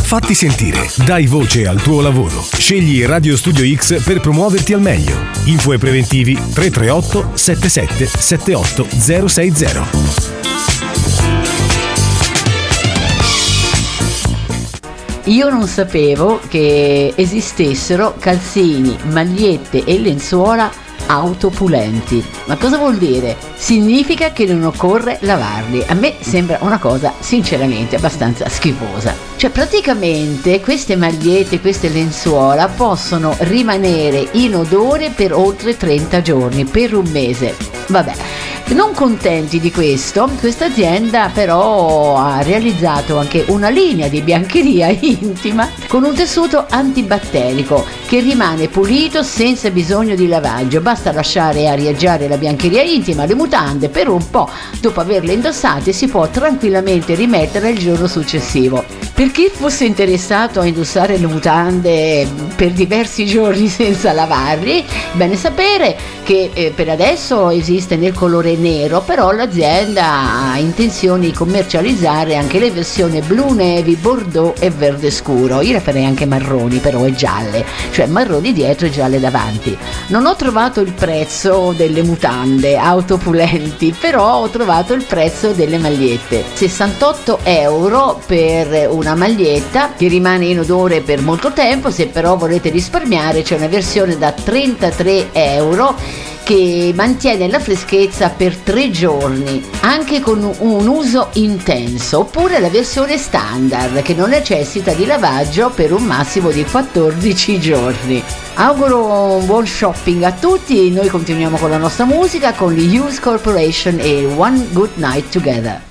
Fatti sentire, dai voce al tuo lavoro. Scegli Radio Studio X per promuoverti al meglio. Info e preventivi 338 77 78 060. Io non sapevo che esistessero calzini, magliette e lenzuola autopulenti. Ma cosa vuol dire? Significa che non occorre lavarli. A me sembra una cosa sinceramente abbastanza schifosa. Cioè praticamente queste magliette, queste lenzuola possono rimanere inodore per oltre 30 giorni, per un mese. Vabbè. Non contenti di questo, questa azienda però ha realizzato anche una linea di biancheria intima con un tessuto antibatterico che rimane pulito senza bisogno di lavaggio. Basta lasciare arieggiare la biancheria intima, le mutande per un po'. Dopo averle indossate si può tranquillamente rimettere il giorno successivo. Per chi fosse interessato a indossare le mutande per diversi giorni senza lavarli, bene sapere che per adesso esiste nel colore nero, però l'azienda ha intenzione di commercializzare anche le versioni blu navy, bordeaux e verde scuro. Io le farei anche marroni, però e gialle, cioè marroni dietro e gialle davanti. Non ho trovato il prezzo delle mutande autopulenti, però ho trovato il prezzo delle magliette. 68 euro per una maglietta che rimane in odore per molto tempo. Se però volete risparmiare c'è una versione da 33 euro che mantiene la freschezza per 3 giorni, anche con un uso intenso, oppure la versione standard che non necessita di lavaggio per un massimo di 14 giorni. Auguro un buon shopping a tutti. Noi continuiamo con la nostra musica con gli Hughes Corporation e One Good Night Together.